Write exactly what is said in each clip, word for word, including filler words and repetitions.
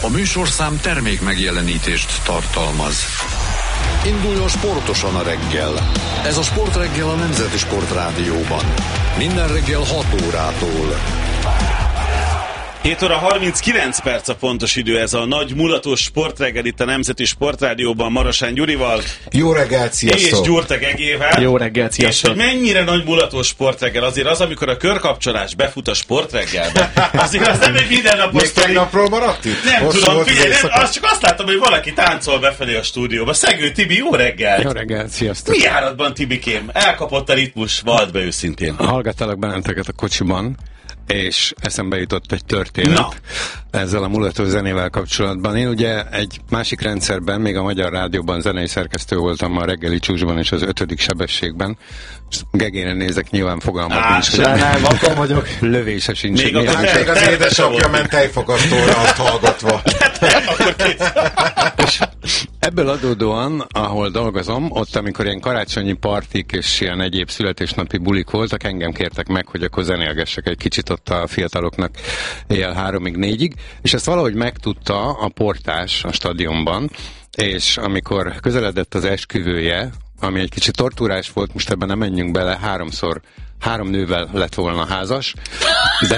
A műsorszám termék megjelenítést tartalmaz. Induljon sportosan a reggel. Ez a Sportreggel a Nemzeti Sportrádióban. Minden reggel hat órától. hét óra harminckilenc perc a pontos idő, ez a nagy mulatós sportreggel itt a Nemzeti Sportrádióban Marosán Gyurival. Jó reggelt, sziasztok! És Gyurta Gegével. Jó reggelt, sziasztok! És hogy mennyire nagy mulatós sportreggel, azért az, amikor a körkapcsolás befut a sportreggelbe, azért az nem egy mindennapos sztori. Még tegnapról maradt itt? Nem Hosszú tudom, volt figyelj, az nem, azt csak azt látom, hogy valaki táncol befelé a stúdióba. Szegő Tibi, jó reggelt! Jó reggelt, sziasztok! Mi áradban, Tibikém? Elkapott a ritmus, vald be őszintén. Hallgattalak benneteket a kocsiban, és eszembe jutott egy történet Na. ezzel a mulató zenével kapcsolatban. Én ugye egy másik rendszerben, még a Magyar Rádióban zenei szerkesztő voltam a reggeli csúcsban és az ötödik sebességben. Gegére nézek, nyilván fogalmat Á, nincs, hogy nem, akkor vagyok. Lövése sincs. Még Még akkor Hát még az édesapja ment tejfakasztóra, azt hallgatva. Akkor két. Ebből adódóan, ahol dolgozom, ott amikor ilyen karácsonyi partik és ilyen egyéb születésnapi bulik voltak, engem kértek meg, hogy akkor zenélgessek egy kicsit ott a fiataloknak éjjel háromig, négyig, és ezt valahogy megtudta a portás a stadionban, és amikor közeledett az esküvője, ami egy kicsit tortúrás volt, most ebben nem menjünk bele, háromszor három nővel lett volna házas, de...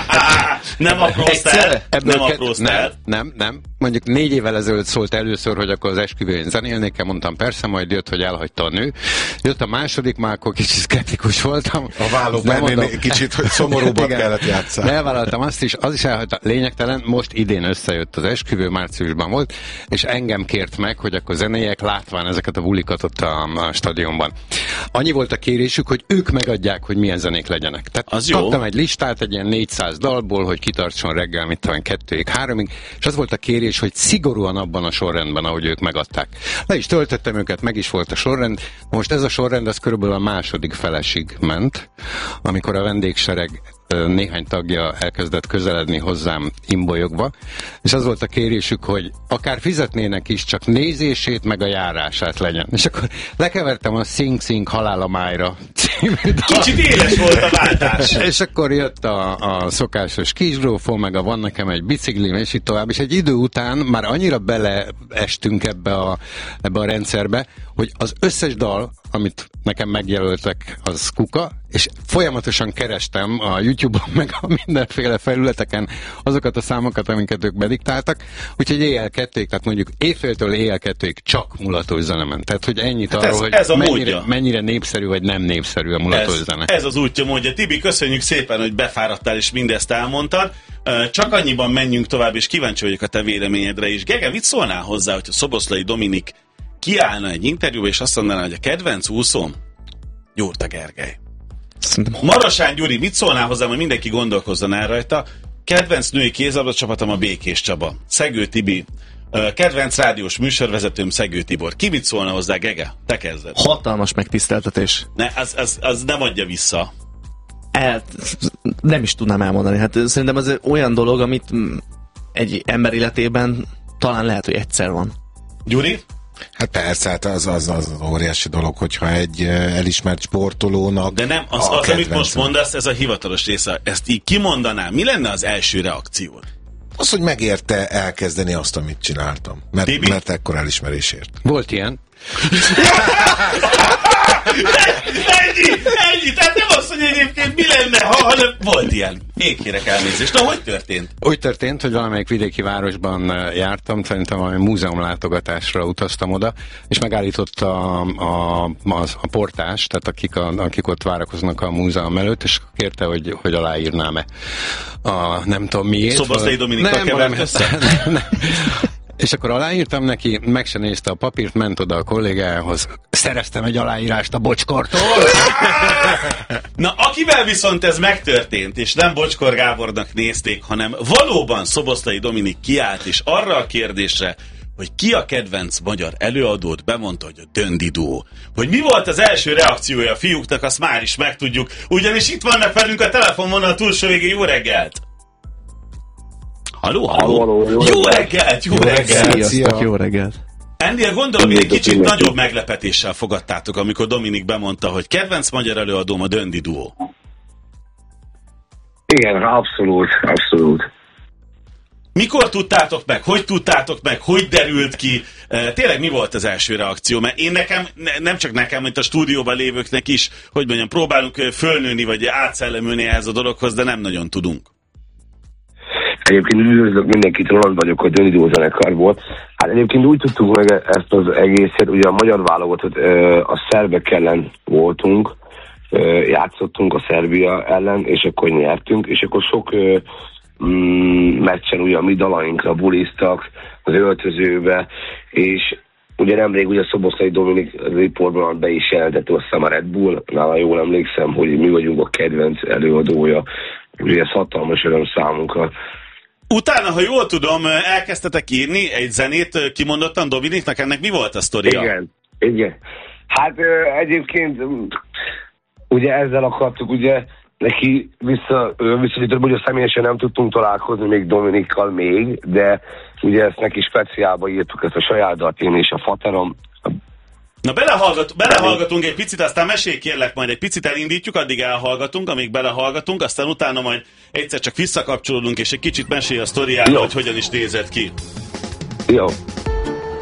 Nem apróztál, nem apróztál. Nem, nem, nem. Mondjuk négy évvel ezelőtt szólt először, hogy akkor az esküvőjén zenélnék, mondtam persze, majd jött, hogy elhagyta a nő. Jött a második, már akkor kicsit szkeptikus voltam. A vállóban kicsit, hogy szomorúban kellett játszani. Elvállaltam azt is, az is elhagyta. Lényegtelen, most idén összejött az esküvő, márciusban volt, és engem kért meg, hogy akkor zenéjek, látván ezeket a bulikat ott a, a stadionban. Annyi volt a kérésük, hogy ők megadják, hogy milyen zenék legyenek. Tehát az jó. Kaptam egy listát, egy ilyen négyszáz dalból, hogy kitartson reggel, mit tudom, kettőig, háromig, és az volt a kérés, hogy szigorúan abban a sorrendben, ahogy ők megadták. Le is töltöttem őket, meg is volt a sorrend. Most ez a sorrend, az körülbelül a második felesig ment, amikor a vendégsereg néhány tagja elkezdett közeledni hozzám imbolyogva, és az volt a kérésük, hogy akár fizetnének is, csak nézését meg a járását legyen. És akkor lekevertem a Sing Sing Halál a májra című dal. Kicsit éles volt a váltás. És akkor jött a, a szokásos kisgrófó, meg a van nekem egy biciklim, és így tovább, és egy idő után már annyira beleestünk ebbe a, ebbe a rendszerbe, hogy az összes dal, amit nekem megjelöltek, az kuka, és folyamatosan kerestem a YouTube-on, meg a mindenféle felületeken azokat a számokat, amiket ők bediktáltak, úgyhogy éjjel kettőig, tehát mondjuk éjféltől éjjel kettőig csak mulatós zene ment. Tehát, hogy ennyit hát arról, ez, ez hogy mennyire, módja. mennyire népszerű, vagy nem népszerű a mulatós ez, zene. Ez az útja módja. Tibi, köszönjük szépen, hogy befáradtál, és mindezt elmondtad. Csak annyiban menjünk tovább, és kíváncsi vagyok a te véleményedre is. Gege, mit szólnál hozzá, hogyha Szoboszlai Dominik kiállna egy interjúba, és azt mondaná, hogy a kedvenc úszóm Gyurta Gergely. Marosán Gyuri, mit szólnál hozzá, hogy mindenki gondolkozzon el rajta? Kedvenc női kézilabda csapatom a Békés Csaba. Szegő Tibi. Kedvenc rádiós műsorvezetőm Szegő Tibor. Ki mit szólna hozzá, Gege? Te kezded. Hatalmas megtiszteltetés. Ne, az, az, az nem adja vissza. El, nem is tudnám elmondani. Hát szerintem ez olyan dolog, amit egy ember életében talán lehet, hogy egyszer van. Gyuri? Hát persze, hát az az, az óriási dolog, hogyha egy elismert sportolónak... De nem, az, az amit most mondasz, ez a hivatalos része. Ezt így kimondaná, mi lenne az első reakciód? Az, hogy megérte elkezdeni azt, amit csináltam. Mert, mert ekkor elismerésért. Volt ilyen? Ennyi! Ennyi! Tehát nem az, hogy egyébként mi lenne, ha, hanem volt ilyen. Én kérek elnézést. Na, hogy történt? Úgy történt, hogy valamelyik vidéki városban jártam, szerintem valami múzeumlátogatásra utaztam oda, és megállított a, a, a, a portás, tehát akik, a, akik ott várakoznak a múzeum előtt, és kérte, hogy, hogy aláírnám-e a nem tudom miért. Szoboszlai Dominikkal kevert össze? Nem, nem. És akkor aláírtam neki, meg se nézte a papírt, ment oda a kollégához. Szereztem egy aláírást a Bocskortól. Na, akivel viszont ez megtörtént, és nem Bocskor Gábornak nézték, hanem valóban Szoboszlai Dominik kiállt, és arra a kérdésre, hogy ki a kedvenc magyar előadót, bemondta, hogy a Döndi Duó. Hogy mi volt az első reakciója a fiúknak, azt már is megtudjuk. Ugyanis itt vannak velünk a telefonvonal túlsó végén. Jó reggelt! Halló, halló! halló, halló jó reggelt! Jó reggelt! Sziasztok, jó reggelt! Ennél gondolom, hogy egy kicsit nagyobb meglepetéssel fogadtátok, amikor Dominik bemondta, hogy kedvenc magyar előadóm a Döndi Duó. Igen, abszolút, abszolút. Mikor tudtátok meg? Hogy tudtátok meg? Hogy derült ki? Tényleg mi volt az első reakció? Mert én nekem, nem csak nekem, mint a stúdióban lévőknek is, hogy mondjam, próbálunk fölnőni, vagy átszellemülni ehhez a dologhoz, de nem nagyon tudunk. Egyébként üdvözlök mindenkit, Roland vagyok, hogy önidó zenekarból. Hát egyébként úgy tudtuk meg ezt az egészet, ugye a magyar válogatott a szerbek ellen voltunk, játszottunk a Szerbia ellen, és akkor nyertünk, és akkor sok mm, meccsen ugye a mi dalainkra buliztak az öltözőbe, és ugye nemrég ugye Szoboszlai Dominik riportban be is jelentett, azt hiszem a Red Bull, nála jól emlékszem, hogy mi vagyunk a kedvenc előadója, ugye ez hatalmas öröm számunkra. Utána, ha jól tudom, elkezdtetek írni egy zenét, kimondottan Dominiknak, ennek mi volt a sztoria? Igen, igen. Hát egyébként ugye ezzel akartuk, ugye neki vissza, visszagyított, hogy a személyesen nem tudtunk találkozni még Dominikkal még, de ugye ezt neki speciálba írtuk, ezt a saját dalt, én és a faterom. Na belehallgat, belehallgatunk egy picit, aztán mesélj kérlek, majd egy picit elindítjuk, addig elhallgatunk, amíg belehallgatunk, aztán utána majd egyszer csak visszakapcsolódunk, és egy kicsit mesélj a sztoriáról, hogy hogyan is nézett ki. Jó.